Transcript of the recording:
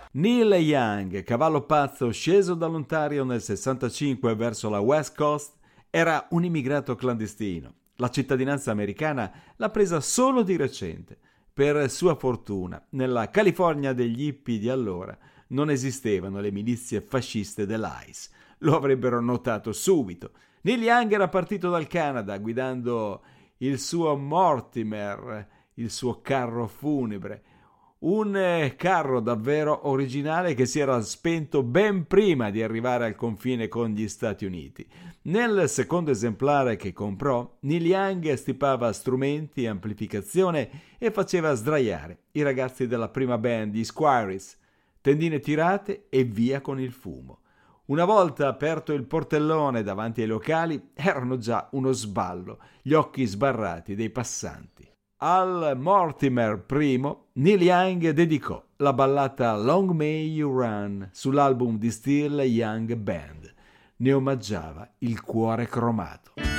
Neil Young, cavallo pazzo sceso dall'Ontario nel 65 verso la West Coast, era un immigrato clandestino. La cittadinanza americana l'ha presa solo di recente. Per sua fortuna, nella California degli hippie di allora non esistevano le milizie fasciste dell'ICE. Lo avrebbero notato subito. Neil Young era partito dal Canada guidando il suo Mortimer, il suo carro funebre, un carro davvero originale che si era spento ben prima di arrivare al confine con gli Stati Uniti. Nel secondo esemplare che comprò, Neil Young stipava strumenti, amplificazione e faceva sdraiare i ragazzi della prima band, gli Squires, tendine tirate e via con il fumo. Una volta aperto il portellone davanti ai locali, erano già uno sballo, gli occhi sbarrati dei passanti. Al Mortimer I, Neil Young dedicò la ballata Long May You Run sull'album di Still Young Band. Ne omaggiava il cuore cromato.